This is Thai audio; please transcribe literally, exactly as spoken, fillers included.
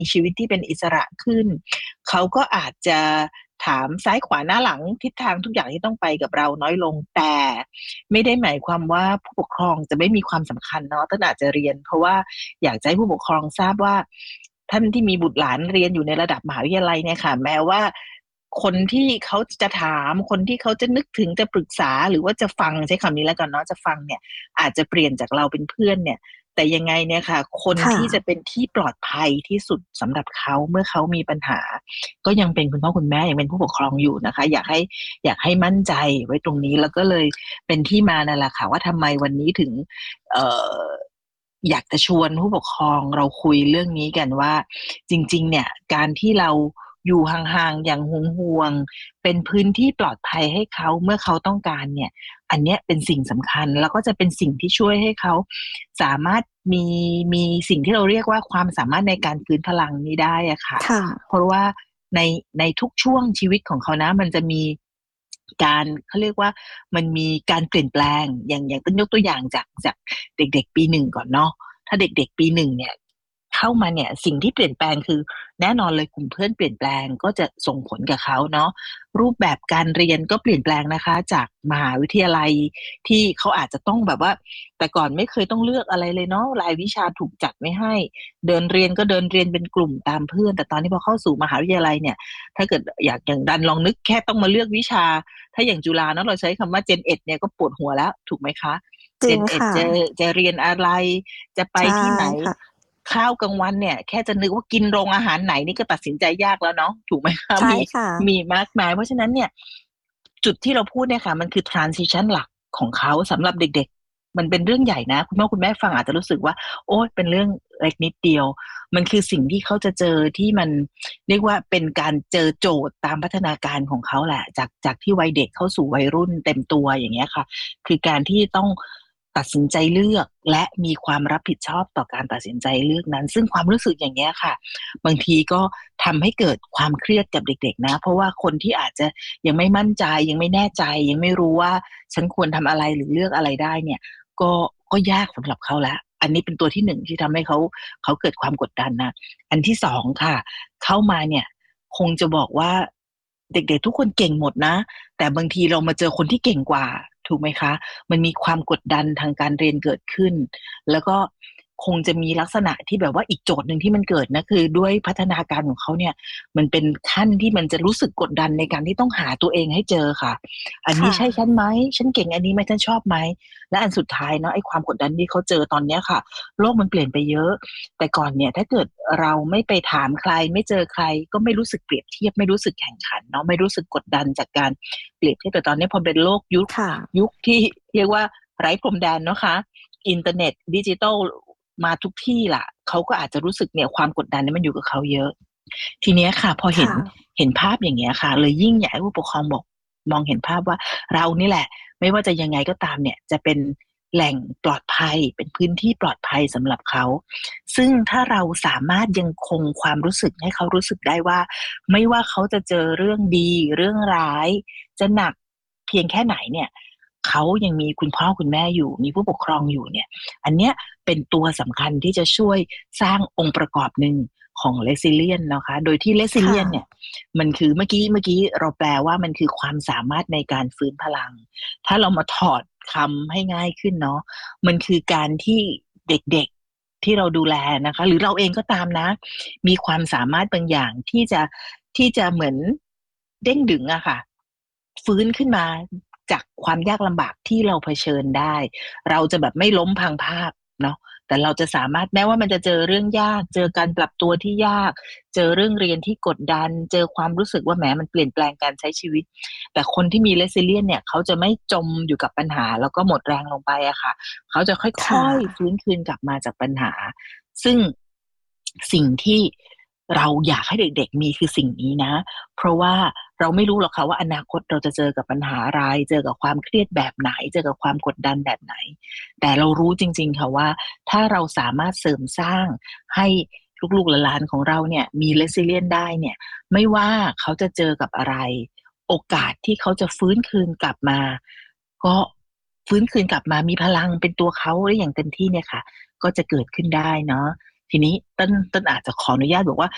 มีชีวิตที่เป็นอิสระขึ้นเขาก็อาจจะถามซ้ายขวาหน้าหลังทิศทางทุกอย่างที่ต้องไปกับเราน้อยลงแต่ไม่ได้หมายความว่าผู้ปกครองจะไม่มีความสำคัญเนาะท่านอาจจะเรียนเพราะว่าอยากจะให้ผู้ปกครองทราบว่าท่านที่มีบุตรหลานเรียนอยู่ในระดับมหาวิทยาลัยเนี่ยค่ะแม้ว่าคนที่เขาจะถามคนที่เขาจะนึกถึงจะปรึกษาหรือว่าจะฟังใช้คำนี้แล้วกันเนาะจะฟังเนี่ยอาจจะเปลี่ยนจากเราเป็นเพื่อนเนี่ยแต่ยังไงเนี่ยค่ะคนค่ะที่จะเป็นที่ปลอดภัยที่สุดสำหรับเขาเมื่อเขามีปัญหาก็ยังเป็นคุณพ่อคุณแม่ยังเป็นผู้ปกครองอยู่นะคะอยากให้อยากให้มั่นใจไว้ตรงนี้แล้วก็เลยเป็นที่มานั่นแหละค่ะว่าทำไมวันนี้ถึงเอ่ออยากจะชวนผู้ปกครองเราคุยเรื่องนี้กันว่าจริงๆเนี่ยการที่เราอยู่ห่างๆอย่างห่วงๆเป็นพื้นที่ปลอดภัยให้เขาเมื่อเขาต้องการเนี่ย อันเนี้ยเป็นสิ่งสำคัญแล้วก็จะเป็นสิ่งที่ช่วยให้เขาสามารถมีมีสิ่งที่เราเรียกว่าความสามารถในการฟื้นพลังนี้ได้อะค่ะค่ะเพราะว่าในในทุกช่วงชีวิตของเขานะมันจะมีการเขาเรียกว่ามันมีการเปลี่ยนแปลงอย่างอย่างต้นยกตัวอย่างจากจากเด็กๆปีหนึ่งก่อนเนาะถ้าเด็กๆปีหนึ่งเนี่ยเข้ามาเนี่ยสิ่งที่เปลี่ยนแปลงคือแน่นอนเลยกลุ่มเพื่อนเปลี่ยนแปลงก็จะส่งผลกับเขาเนาะ รูปแบบการเรียนก็เปลี่ยนแปลงนะคะจากมหาวิทยาลัยที่เขาอาจจะต้องแบบว่าแต่ก่อนไม่เคยต้องเลือกอะไรเลยเนาะรายวิชาถูกจัดไว้ให้เดินเรียนก็เดินเรียนเป็นกลุ่มตามเพื่อนแต่ตอนนี้พอเข้าสู่มหาวิทยาลัยเนี่ยถ้าเกิดอยากอย่างดันลองนึกแค่ต้องมาเลือกวิชาถ้าอย่างจุฬาเนาะเราใช้คำว่า Gen เอ็ดเนี่ยก็ปวดหัวแล้วถูกไหมคะจริง Gen เอ็ดค่ะจะจะเรียนอะไรจะไปใช่ที่ไหนค่ะข้าวกลางวันเนี่ยแค่จะนึกว่ากินโรงอาหารไหนนี่ก็ตัดสินใจยากแล้วเนาะถูกไหมคะใช่มีค่ะมีมากมายเพราะฉะนั้นเนี่ยจุดที่เราพูดเนี่ยค่ะมันคือ transition หลักของเขาสำหรับเด็กๆมันเป็นเรื่องใหญ่นะคุณพ่อคุณแม่ฟังอาจจะรู้สึกว่าโอ้ยเป็นเรื่องเล็กนิดเดียวมันคือสิ่งที่เขาจะเจอที่มันเรียกว่าเป็นการเจอโจทย์ตามพัฒนาการของเขาแหละจากจากที่วัยเด็กเข้าสู่วัยรุ่นเต็มตัวอย่างเงี้ยค่ะคือการที่ต้องตัดสินใจเลือกและมีความรับผิดชอบต่อการตัดสินใจเลือกนั้นซึ่งความรู้สึกอย่างเงี้ยค่ะ บางทีก็ทำให้เกิดความเครียดกับเด็กๆนะเพราะว่าคนที่อาจจะยังไม่มั่นใจยังไม่แน่ใจยังไม่รู้ว่าฉันควรทำอะไรหรือเลือกอะไรได้เนี่ยก็ก็ยากสำหรับเขาแล้วอันนี้เป็นตัวที่หนึ่งที่ทำให้เขาเขาเกิดความกดดันนะอันที่สองค่ะเข้ามาเนี่ยคงจะบอกว่าเด็กๆทุกคนเก่งหมดนะแต่บางทีเรามาเจอคนที่เก่งกว่าถูกไหมคะมันมีความกดดันทางการเรียนเกิดขึ้น แล้วก็คงจะมีลักษณะที่แบบว่าอีกโจทย์หนึ่งที่มันเกิดนะคือด้วยพัฒนาการของเขาเนี่ยมันเป็นขั้นที่มันจะรู้สึกกดดันในการที่ต้องหาตัวเองให้เจอค่ะอันนี้ค่ะใช่ฉันไหมฉันเก่งอันนี้ไหมฉันชอบไหมและอันสุดท้ายเนาะไอ้ความกดดันที่เขาเจอตอนเนี้ยค่ะโลกมันเปลี่ยนไปเยอะแต่ก่อนเนี่ยถ้าเกิดเราไม่ไปถามใครไม่เจอใครก็ไม่รู้สึกเปรียบเทียบไม่รู้สึกแข่งขันเนาะไม่รู้สึกกดดันจากการเปรียบเทียบแต่ตอนนี้พอเป็นโลกยุคค่ะยุคที่เรียกว่าไร้พรมแดนเนาะคะ อินเทอร์เน็ตดิจิทัลมาทุกที่ล่ะเขาก็อาจจะรู้สึกเนี่ยความกดดันเนี่ยมันอยู่กับเขาเยอะทีเนี้ยค่ะพอเห็นค่ะเห็นภาพอย่างเงี้ยค่ะเลยยิ่งอยากให้ผู้ปกครองบอกมองเห็นภาพว่าเรานี่แหละไม่ว่าจะยังไงก็ตามเนี่ยจะเป็นแหล่งปลอดภัยเป็นพื้นที่ปลอดภัยสำหรับเขาซึ่งถ้าเราสามารถยังคงความรู้สึกให้เขารู้สึกได้ว่าไม่ว่าเขาจะเจอเรื่องดีเรื่องร้ายจะหนักเพียงแค่ไหนเนี่ย เขายังมีคุณพ่อคุณแม่อยู่มีผู้ปกครองอยู่เนี่ยอันเนี้ยเป็นตัวสำคัญที่จะช่วยสร้างองค์ประกอบหนึ่งของ resilient นะคะโดยที่ค่ะ resilient เนี่ยมันคือเมื่อกี้เมื่อกี้เราแปลว่ามันคือความสามารถในการฟื้นพลังถ้าเรามาถอดคำให้ง่ายขึ้นเนาะมันคือการที่เด็กๆที่เราดูแลนะคะหรือเราเองก็ตามนะมีความสามารถบางอย่างที่จะที่จะเหมือนเด้งดึงอะค่ะฟื้นขึ้นมาจากความยากลำบากที่เราเผชิญได้เราจะแบบไม่ล้มพังภาพเนาะแต่เราจะสามารถแม้ว่ามันจะเจอเรื่องยากเจอการปรับตัวที่ยากเจอเรื่องเรียนที่กดดันเจอความรู้สึกว่าแหมมันเปลี่ยนแปลงการใช้ชีวิตแต่คนที่มี resilient เนี่ยเขาจะไม่จมอยู่กับปัญหาแล้วก็หมดแรงลงไปอะค่ะเขาจะค่ะค่อยๆฟื้นคืนกลับมาจากปัญหา ซึ่งสิ่งที่เราอยากให้เด็กๆมีคือสิ่งนี้นะเพราะว่าเราไม่รู้หรอกค่ะว่าอนาคตเราจะเจอกับปัญหาอะไรเจอกับความเครียดแบบไหนเจอกับความกดดันแบบไหนแต่เรารู้จริงๆค่ะว่าถ้าเราสามารถเสริมสร้างให้ลูกๆหลานๆของเราเนี่ยมี resilient ได้เนี่ยไม่ว่าเขาจะเจอกับอะไรโอกาสที่เขาจะฟื้นคืนกลับมาก็ฟื้นคืนกลับมามีพลังเป็นตัวเขาได้อย่างเต็มที่เนี่ยค่ะ ก็จะเกิดขึ้นได้เนาะทีนี้ต้นต้นอาจจะขออนุญาตบอกว่า